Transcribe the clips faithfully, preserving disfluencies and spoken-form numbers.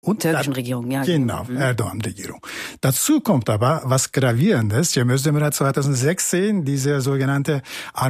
Und türkischen Regierung, ja. Genau, mhm. Erdogan-Regierung. Dazu kommt aber was Gravierendes. Cem Özdemir hat zweitausendsechzehn diese sogenannte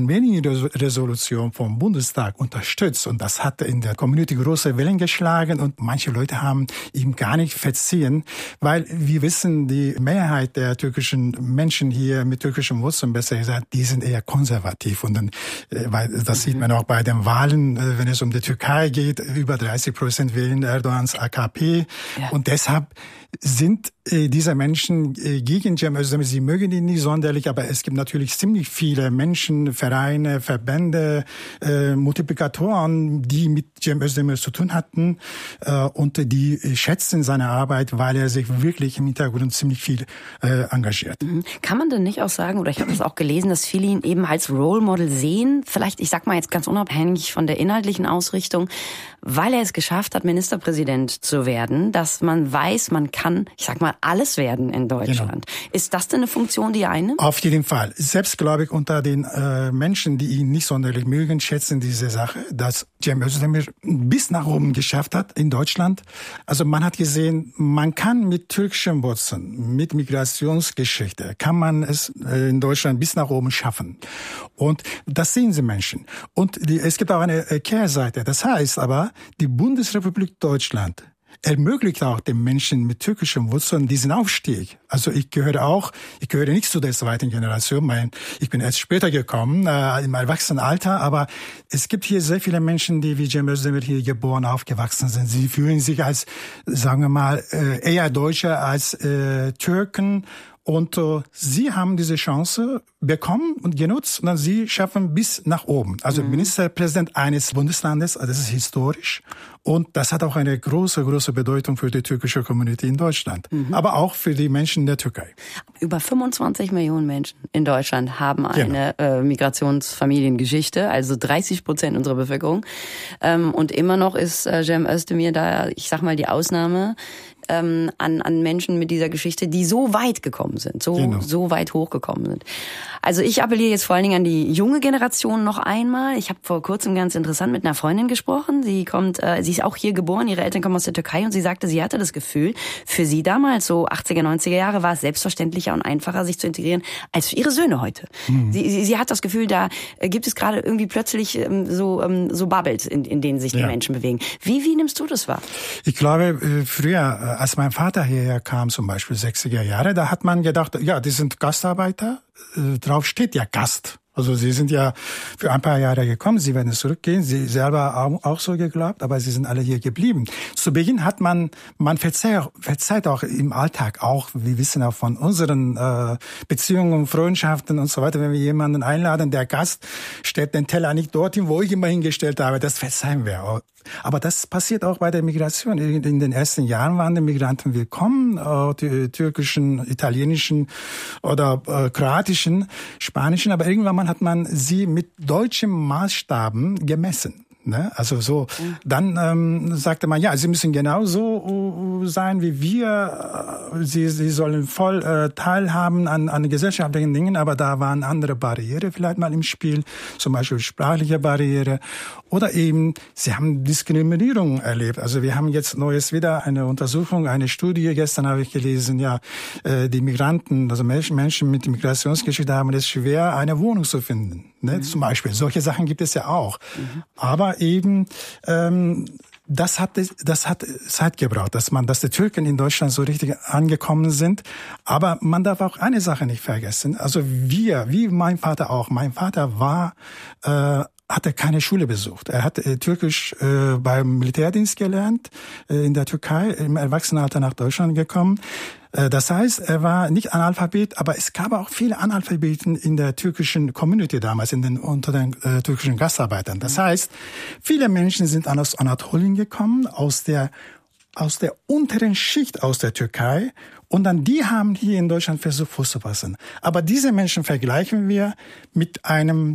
Armenien-Resolution vom Bundestag unterstützt. Und das hat in der Community große Wellen geschlagen. Und manche Leute haben ihm gar nicht verziehen, weil wir wissen, die Mehrheit der türkischen Menschen hier mit türkischen Wurzeln, besser gesagt, die sind eher konservativ. Und dann, weil das mhm. sieht man auch bei den Wahlen, wenn es um die Türkei geht, über dreißig Prozent wählen Erdogans A K P. Ja. Und deshalb sind äh, diese Menschen äh, gegen Cem Özdemir. Sie mögen ihn nicht sonderlich, aber es gibt natürlich ziemlich viele Menschen, Vereine, Verbände, äh, Multiplikatoren, die mit Cem Özdemir zu tun hatten äh, und die äh, schätzen seine Arbeit, weil er sich wirklich im Hintergrund ziemlich viel äh, engagiert. Mhm. Kann man denn nicht auch sagen, oder ich habe das auch gelesen, dass viele ihn eben als Role Model sehen, vielleicht, ich sag mal jetzt ganz unabhängig von der inhaltlichen Ausrichtung, weil er es geschafft hat, Ministerpräsident zu werden, dass man weiß, man kann, ich sag mal, alles werden in Deutschland. Genau. Ist das denn eine Funktion, die er einnimmt? Auf jeden Fall. Selbst, glaube ich, unter den äh, Menschen, die ihn nicht sonderlich mögen, schätzen diese Sache, dass Cem Özdemir bis nach oben geschafft hat in Deutschland. Also man hat gesehen, man kann mit türkischen Wurzeln, mit Migrationsgeschichte, kann man es äh, in Deutschland bis nach oben schaffen. Und das sehen sie Menschen. Und die, es gibt auch eine äh, Kehrseite. Das heißt aber, die Bundesrepublik Deutschland ermöglicht auch den Menschen mit türkischen Wurzeln diesen Aufstieg. Also ich gehöre auch, ich gehöre nicht zu der zweiten Generation, mein, ich bin erst später gekommen, äh, im Erwachsenenalter, aber es gibt hier sehr viele Menschen, die wie Cem Özdemir hier geboren, aufgewachsen sind. Sie fühlen sich als, sagen wir mal, äh, eher Deutsche als äh, Türken. Und äh, sie haben diese Chance bekommen und genutzt und dann sie schaffen bis nach oben. Also mhm. Ministerpräsident eines Bundeslandes, also das ist historisch. Und das hat auch eine große, große Bedeutung für die türkische Community in Deutschland. Mhm. Aber auch für die Menschen in der Türkei. Über fünfundzwanzig Millionen Menschen in Deutschland haben eine genau. äh, Migrationsfamiliengeschichte, also dreißig Prozent unserer Bevölkerung. Ähm, und immer noch ist äh, Cem Özdemir da, ich sag mal, die Ausnahme. Ähm, an, an Menschen mit dieser Geschichte, die so weit gekommen sind, so, genau. so weit hochgekommen sind. Also ich appelliere jetzt vor allen Dingen an die junge Generation noch einmal. Ich habe vor kurzem ganz interessant mit einer Freundin gesprochen. Sie kommt, äh, sie ist auch hier geboren, ihre Eltern kommen aus der Türkei und sie sagte, sie hatte das Gefühl, für sie damals, so achtziger, neunziger Jahre, war es selbstverständlicher und einfacher, sich zu integrieren, als für ihre Söhne heute. Mhm. Sie, sie, sie hat das Gefühl, da äh, gibt es gerade irgendwie plötzlich ähm, so, ähm, so Bubbles, in, in denen sich die ja. Menschen bewegen. Wie, wie nimmst du das wahr? Ich glaube, äh, früher, als mein Vater hierher kam, zum Beispiel sechziger Jahre, da hat man gedacht, ja, die sind Gastarbeiter, äh, drauf steht ja Gast. Also sie sind ja für ein paar Jahre gekommen, sie werden zurückgehen, sie selber auch, auch so geglaubt, aber sie sind alle hier geblieben. Zu Beginn hat man, man verzeiht, verzeiht auch im Alltag, auch, wir wissen auch von unseren äh, Beziehungen, Freundschaften und so weiter, wenn wir jemanden einladen, der Gast stellt den Teller nicht dorthin, wo ich immer hingestellt habe, das verzeihen wir auch. Aber das passiert auch bei der Migration. In den ersten Jahren waren die Migranten willkommen, die türkischen, italienischen oder äh, kroatischen, spanischen, aber irgendwann hat man sie mit deutschen Maßstaben gemessen. Ne? Also so, mhm. dann ähm, sagte man, ja, sie müssen genauso sein wie wir, sie, sie sollen voll äh, teilhaben an, an gesellschaftlichen Dingen, aber da waren andere Barriere vielleicht mal im Spiel, zum Beispiel sprachliche Barriere oder eben, sie haben Diskriminierung erlebt. Also wir haben jetzt neues wieder eine Untersuchung, eine Studie, gestern habe ich gelesen, ja, äh, die Migranten, also Menschen, Menschen mit Migrationsgeschichte haben es schwer, eine Wohnung zu finden. Ne? Mhm. Zum Beispiel, solche Sachen gibt es ja auch. Mhm. Aber eben ähm, das hat das hat Zeit gebraucht, dass man, dass die Türken in Deutschland so richtig angekommen sind. Aber man darf auch eine Sache nicht vergessen. Also wir, wie mein Vater auch. Mein Vater war äh, hatte keine Schule besucht. Er hat äh, Türkisch äh, beim Militärdienst gelernt äh, in der Türkei, im Erwachsenenalter nach Deutschland gekommen. Das heißt, er war nicht Analphabet, aber es gab auch viele Analphabeten in der türkischen Community damals, in den, unter den äh, türkischen Gastarbeitern. Das heißt, viele Menschen sind aus Anatolien gekommen, aus der, aus der unteren Schicht aus der Türkei. Und dann die haben hier in Deutschland versucht, Fuß zu fassen. Aber diese Menschen vergleichen wir mit einem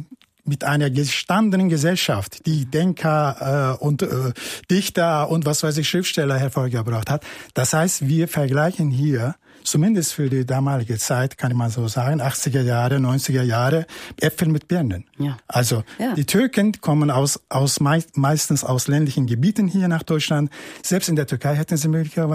mit einer gestandenen Gesellschaft, die Denker äh, und äh, Dichter und was weiß ich, Schriftsteller hervorgebracht hat. Das heißt, wir vergleichen hier, zumindest für die damalige Zeit, kann man so sagen, achtziger Jahre, neunziger Jahre, Äpfel mit Birnen. Ja. Also ja. Die Türken kommen aus, aus meistens aus ländlichen Gebieten hier nach Deutschland. Selbst in der Türkei hätten sie möglicherweise